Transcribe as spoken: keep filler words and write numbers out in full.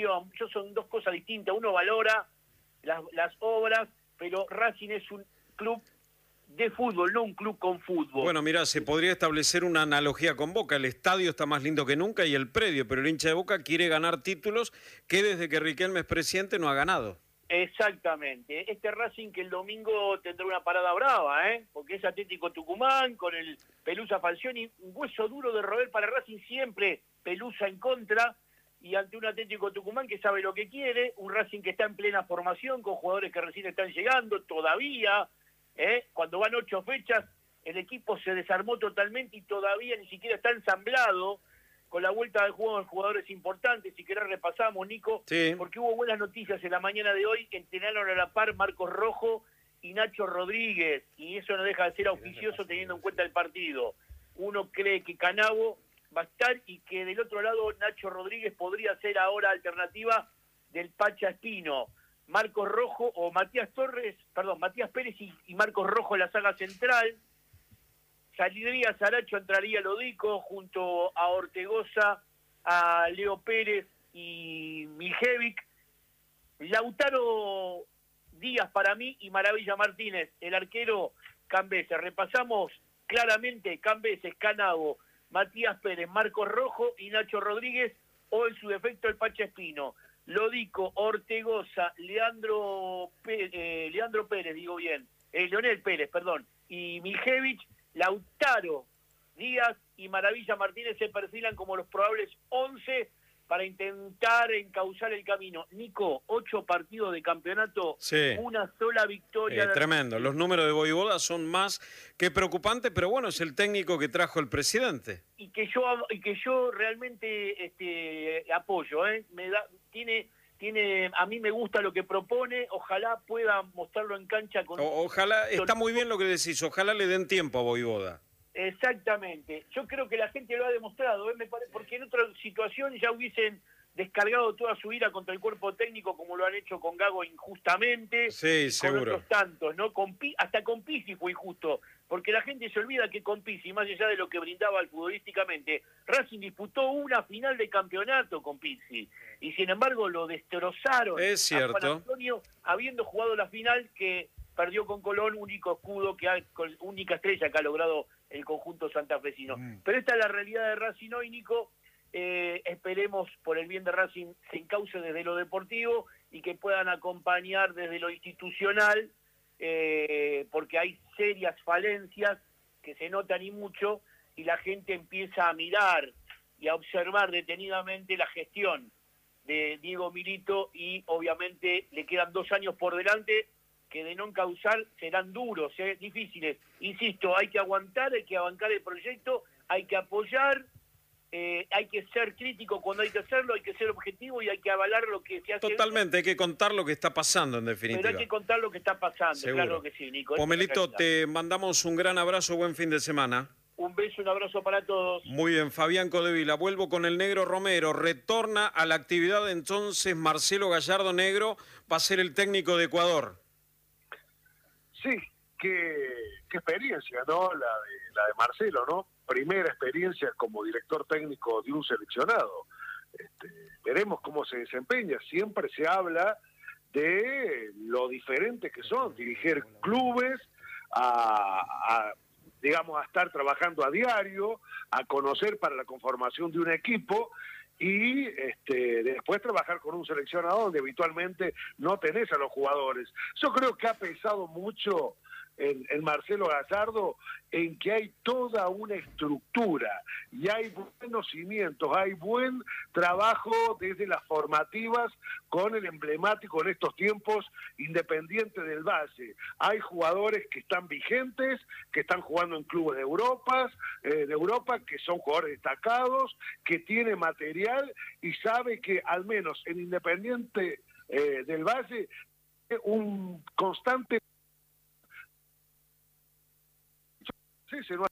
gestión, yo son dos cosas distintas. Uno valora las, las obras, pero Racing es un club de fútbol, no un club con fútbol. Bueno, mira, se podría establecer una analogía con Boca. El estadio está más lindo que nunca y el predio, pero el hincha de Boca quiere ganar títulos que desde que Riquelme es presidente no ha ganado. Exactamente. Este Racing que el domingo tendrá una parada brava, ¿eh? Porque es Atlético Tucumán con el Pelusa Falcioni, un hueso duro de roer para Racing siempre, Pelusa en contra, y ante un Atlético Tucumán que sabe lo que quiere, un Racing que está en plena formación con jugadores que recién están llegando todavía, ¿eh? Cuando van ocho fechas el equipo se desarmó totalmente y todavía ni siquiera está ensamblado. Con la vuelta del juego de jugadores importantes, si querés repasamos, Nico, sí. Porque hubo buenas noticias en la mañana de hoy, que entrenaron a la par Marcos Rojo y Nacho Rodríguez, y eso no deja de ser auspicioso teniendo en cuenta el partido. Uno cree que Canavo va a estar y que del otro lado Nacho Rodríguez podría ser ahora alternativa del Pacha Espino. Marcos Rojo o Matías Torres, perdón, Matías Pérez y, y Marcos Rojo en la saga central. Saldría Saracho, entraría Lodico junto a Ortegoza, a Leo Pérez y Miljevic. Lautaro Díaz para mí y Maravilla Martínez, el arquero Cambeses. Repasamos claramente Cambeses, Canavo, Matías Pérez, Marcos Rojo y Nacho Rodríguez, o en su defecto el Pacha Espino. Lodico, Ortegoza, Leandro, Pérez, eh, Leandro Pérez, digo bien, eh, Leonel Pérez, perdón, y Miljevic. Lautaro Díaz y Maravilla Martínez se perfilan como los probables once para intentar encauzar el camino. Nico, ocho partidos de campeonato, sí. una sola victoria. Eh, tremendo, los números de Voivoda son más que preocupantes, pero bueno, es el técnico que trajo el presidente. Y que yo y que yo realmente este, apoyo, ¿eh? Me da, tiene... Tiene, a mí me gusta lo que propone, ojalá pueda mostrarlo en cancha. Con o, Ojalá, está muy bien lo que decís, ojalá le den tiempo a Voivoda. Exactamente, yo creo que la gente lo ha demostrado, ¿eh? Me parece, porque en otra situación ya hubiesen descargado toda su ira contra el cuerpo técnico como lo han hecho con Gago injustamente, sí, y seguro. con otros tantos, ¿no? Con, hasta con Pizzi fue injusto, porque la gente se olvida que con Pizzi, más allá de lo que brindaba al futbolísticamente, Racing disputó una final de campeonato con Pizzi, y sin embargo lo destrozaron. Es cierto. A Juan Antonio, habiendo jugado la final que perdió con Colón, único escudo, que ha, única estrella que ha logrado el conjunto santafesino. Mm. Pero esta es la realidad de Racing hoy, Nico. Eh, esperemos por el bien de Racing se encauce desde lo deportivo y que puedan acompañar desde lo institucional, eh, porque hay serias falencias que se notan y mucho, y la gente empieza a mirar y a observar detenidamente la gestión de Diego Milito, y obviamente le quedan dos años por delante que de no encauzar serán duros, ¿eh? Difíciles. Insisto, hay que aguantar, hay que bancar el proyecto, hay que apoyar. Eh, hay que ser crítico cuando hay que hacerlo, hay que ser objetivo y hay que avalar lo que se hace. Totalmente, hay que contar lo que está pasando en definitiva. Pero hay que contar lo que está pasando, seguro. Claro que sí, Nico. Pomelito, te mandamos un gran abrazo, buen fin de semana. Un beso, un abrazo para todos. Muy bien, Fabián Codevila, vuelvo con el Negro Romero, retorna a la actividad entonces Marcelo Gallardo. Negro va a ser el técnico de Ecuador. Sí, qué, qué experiencia, ¿no? La de, la de Marcelo, ¿no? Primera experiencia como director técnico de un seleccionado. Este, veremos cómo se desempeña. Siempre se habla de lo diferente que son, dirigir clubes, a, a, digamos, a estar trabajando a diario, a conocer para la conformación de un equipo y este, después trabajar con un seleccionado donde habitualmente no tenés a los jugadores. Yo creo que ha pesado mucho en, en Marcelo Gallardo en que hay toda una estructura y hay buenos cimientos, hay buen trabajo desde las formativas con el emblemático en estos tiempos Independiente del Valle. Hay jugadores que están vigentes, que están jugando en clubes de Europa, eh, de Europa, que son jugadores destacados, que tiene material y sabe que al menos en Independiente eh, del Valle un constante... Sí, se